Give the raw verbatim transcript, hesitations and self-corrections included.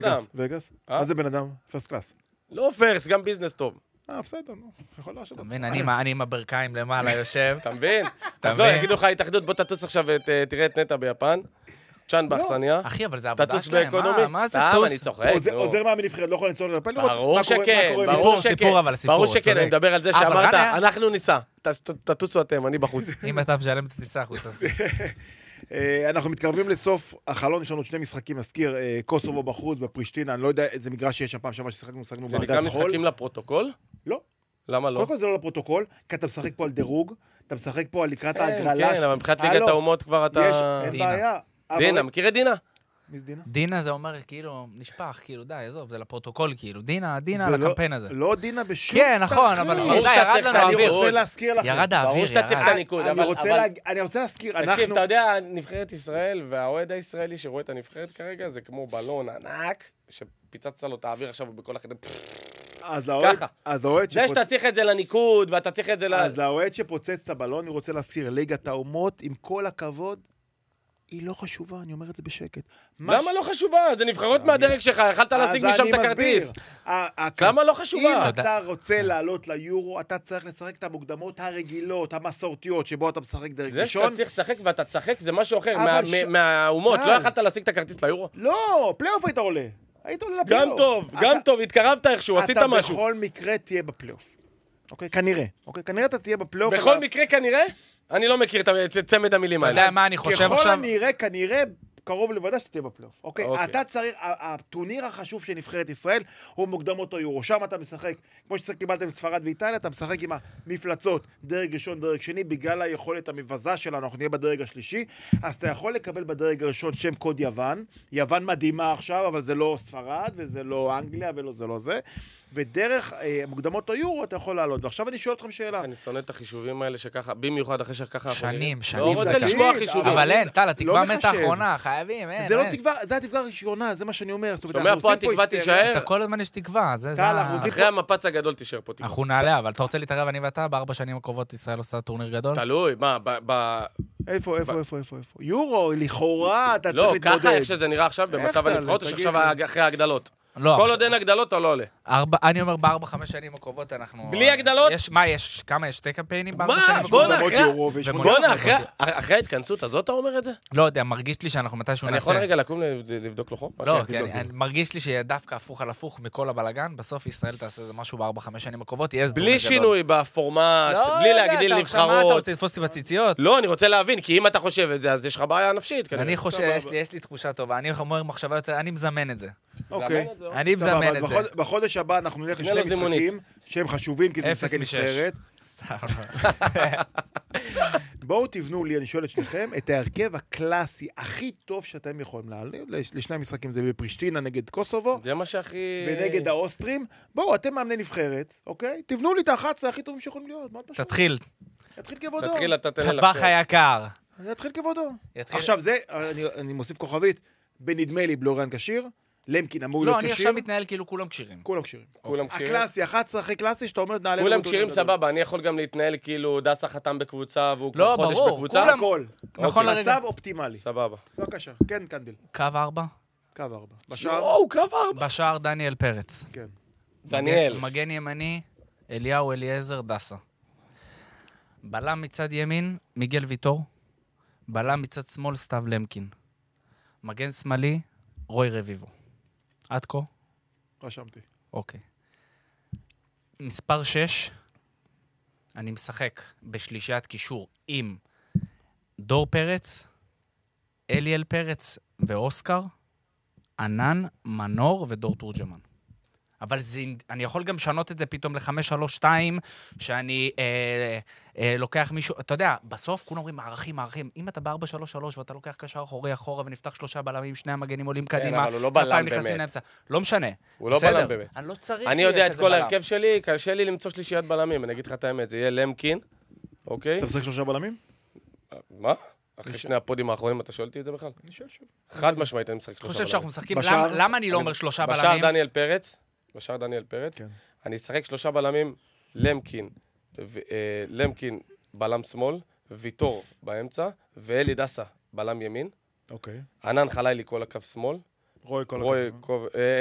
וגאס, וגאס? מה זה בן אדם? פרסט קלאס. לא פרסט, גם ביזנס טוב. אה, בסדר, נו. יכול להשאיר אתה מבין, אני עם הברכיים למעלה יושב. אתה מבין? אז לא, יגידו לך התאחדות, בוא תטוס עכשיו ותראה את נטע ביפן. צ'אן באכסניה. אחי, אבל זה עבודה שלהם, מה זה טוס? סתם, אני צוחק. עוזר מאמן נבחרת, לא יכול לנסוע לרפל לראות ברור שכן, ברור שכן. ברור שכן, אני מדבר על זה שאמרת, אנחנו ניסע. תטוסו אתם, אני בחוץ. אם אתה משלם את הטיסה, אנחנו תעשי. אנחנו מתקרבים לסוף החלון, יש לנו שני משחקים, נזכיר, קוסובו בחוץ, בפרישטינה, אני לא יודע איזה מגרש שיש שם פעם שמה ששחקנו, שחקנו בארגז חול. זה נקרא משחקים לפרוטוקול? לא. למה לא? קודם כל זה לא לפרוטוקול, כי אתה משחק פה על דירוג, אתה משחק פה על לקראת ההגרלה. כן, אבל מבחינת ליגת האומות כבר אתה... אין בעיה. דינה, מכיר את דינה? מי זה דינה? דינה זה אומר כאילו נשפך, כאילו די, עזוב, זה לפרוטוקול כאילו, דינה, דינה על הקמפיין הזה. לא דינה בשום... כן, נכון, אבל ירד לנו האוויר. אני רוצה להזכיר לכם. ירד האוויר, ברור שאתה צריך את הניקוד, אבל... אני רוצה להזכיר, אנחנו... תקשיב, אתה יודע, נבחרת ישראל והאוהד הישראלי שרואה את הנבחרת כרגע, זה כמו בלון ענק, שפיצצת לו את האוויר עכשיו בכל החדר. ככה. זה שאתה צריך את זה לניקוד, ואתה צריך את זה ל... אז לאוהד שפוצץ את הבלון, אני רוצה להזכיר, ליגת האומות, עם כל הכבוד, היא לא חשובה, אני אומר את זה בשקט. למה לא חשובה? זה נבחרות מהדרג שלך, יכלת להשיג משם את הכרטיס. למה לא חשובה? אם אתה רוצה לעלות ליורו, אתה צריך לשחק את המוקדמות הרגילות, המסורתיות, שבו אתה משחק דרג ראשון. זה שאתה צריך לשחק ואתה תשחק, זה משהו אחר, מהאומות. לא יכלת להשיג את הכרטיס ליורו? לא, פלייאוף היית עולה. היית עולה לפלייאוף. גם טוב, גם טוב, התקרבת איכשהו, עשית משהו. אתה בכל מקרה תהיה בפלייאוף. אוקיי? כנראה. אוקיי? כנראה אתה תהיה בפלייאוף. בכל מקרה כנראה? אני לא מכיר את צמד המילים האלה. אתה יודע מה אני חושב עכשיו? ככל הנראה, כנראה, קרוב לוודא שתהיה בפלייאוף. אוקיי? אתה צריך, הטורניר החשוב של נבחרת ישראל הוא מוקדמות היורו. שם אתה משחק, כמו שקיבלתם ספרד ואיטליה, אתה משחק עם המפלצות, דרג ראשון, דרג שני, בגלל היכולת המבזה שלנו, אנחנו נהיה בדרג השלישי, אז אתה יכול לקבל בדרג הראשון שם קוד יוון. יוון מדהימה עכשיו, אבל זה לא ספרד, וזה לא אנגליה, וזה לא זה. ודרך אה, מוקדמות היורו אתה יכול לעלות. ועכשיו אני שואל אתכם שאלה. אני שונא את החישובים האלה שככה, במיוחד אחרי שככה... שנים, שנים. לא רוצה לשמוע חישובים. אבל אין, טל, התקווה מת האחרונה, חייבים, אין. זה לא תקווה, זה התקווה הראשונה, זה מה שאני אומר. שומע פה התקווה תישאר. אתה כל הזמן יש תקווה, זה... אחרי המפץ הגדול תישאר פה תקווה. אנחנו נעלה, אבל אתה רוצה להתערב אני ואתה, בארבע שנים הקרובות ישראל עושה טורניר גדול? תלוי, מה, ב... איפה, איפה, איפה, איפה, איפה? יורו, לכאורה, אתה צריך להתמודד. לא, ככה איך שזה נראה עכשיו, במצב הנבחרות, או שעכשיו אחרי ההגדלות. כל עוד אין הגדלות, אתה לא עולה. אני אומר, בארבע, חמש שנים הקרובות אנחנו... בלי הגדלות? מה, יש, כמה, יש שתי קמפיינים בארבע מה? שנים הקרובות? בואנה, אחרי ההתכנסות הזאת, אתה אומר את זה? לא יודע, מרגיש לי שאנחנו מתישהו נעשה... אני יכול רגע לקום לבדוק לו חום? לא, כי מרגיש לי שדווקא הפוך על הפוך מכל הבלגן, בסוף ישראל תעשה איזה משהו בארבע, חמש שנים הקרובות, יהיה בלי שינוי בפורמט, בלי להגדיל נבחרות. מה, אתה רוצה לתפוס אותי בציציות? לא, אני רוצה להבין, כי אם אתה חושב את זה, אז יש לך בעיה נפשית. אני חושב, יש לי תחושה טובה, אני אומר מחשבה יוצאת, אני מזמן את זה. אוקיי. אני מזמן את זה. בחודש הבא אנחנו נלך לשני משחקים שהם חשובים, כי זה משחקי נבחרת. בואו תבנו לי, אני שואל את שניכם, את ההרכב הקלאסי הכי טוב שאתם יכולים להעלות, לשני המשחקים זה בפרישטינה נגד קוסובו, זה מה שהכי... ונגד האוסטרים. בואו, אתם מאמני נבחרת, אוקיי? תבנו לי את האחת עשרה הכי טובים שיכולים להיות. תתחיל. תתחיל כבודו. תתחיל, אתה תן לך. טבח היקר. תתחיל כבודו. עכשיו זה, אני מוסיף כוכבית, בנדמה לי בלוריאן כשיר, למקין אמור להיות כשיר. לא, אני עכשיו מתנהל כאילו כולם כשירים. כולם כשירים. כולם כשירים. הקלאסי, אחת עשרה הכי קלאסי, שאתה אומר, נעלה... כולם כשירים סבבה, אני יכול גם להתנהל כאילו דסה חתם בקבוצה, והוא כבר חודש בקבוצה. לא, ברור, כולם. נכון לרגע. מצב אופטימלי. סבבה. בבקשה, כן, קנדל. קו ארבע? קו ארבע. בשער? או, קו ארבע. בשער דניאל פרץ. כן. דניאל. מגן ימני, אליהו אליעזר דסה. בלם מצד ימין, מיגל ויטור. בלם מצד שמאל, סתיו למקין. מגן שמאלי, רוי רביבו. עד כה? רשמתי. אוקיי. מספר שש, אני משחק בשלישיית קישור עם דור פרץ, אליאל פרץ ואוסקר, ענן, מנור ודור תורג'מן. אבל זה, אני יכול גם לשנות את זה פתאום ל-חמש שלוש שתיים, שאני אה, אה, לוקח מישהו, אתה יודע, בסוף כולם אומרים מערכים, מערכים. אם אתה ב-ארבע שלוש שלוש ואתה לוקח קשר אחורי אחורה ונפתח שלושה בלמים, שני המגנים עולים קדימה, כן, אבל הוא לא בלם באמת. לא משנה. הוא לא בלם באמת. אני לא צריך אני יודע את כל ההרכב שלי, קשה לי למצוא שלישיית בלמים, אני אגיד לך את האמת, זה יהיה למקין, אוקיי? אתה משחק שלושה בלמים? מה? אחרי שני הפודים האחרונים אתה שואל אותי את זה בכלל? אני שואל שוב. חד משמעית אני משחק שלושה בלמים. חושב שאנחנו משחקים, למה אני לא אומר שלושה בלמים? בשער דניאל פרץ, בשער דניאל פרץ, אני אשחק שלושה בלמים, למקין, למקין בלם שמאל, ויטור באמצע, ואלי דסה בלם ימין. אוקיי. ענן חלילי כל הקו שמאל, רוי כל רוי, הכבוד.